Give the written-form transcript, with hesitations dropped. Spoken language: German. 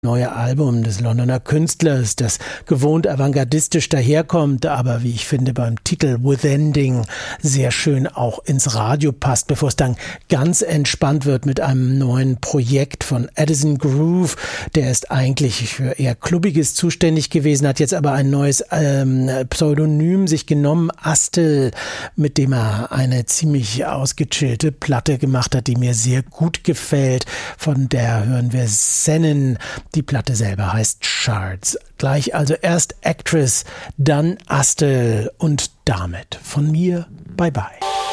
Neue Album des Londoner Künstlers, das gewohnt avantgardistisch daherkommt, aber wie ich finde beim Titel Withending sehr schön auch ins Radio passt, bevor es dann ganz entspannt wird mit einem neuen Projekt von Addison Groove. Der ist eigentlich für eher Klubbiges zuständig gewesen, hat jetzt aber ein neues Pseudonym sich genommen, Astel, mit dem er eine ziemlich ausgechillte Platte gemacht hat, die mir sehr gut gefällt. Von der hören wir Sennen. Die Platte selber heißt Shards. Gleich also erst Actress, dann Astel und damit von mir bye bye.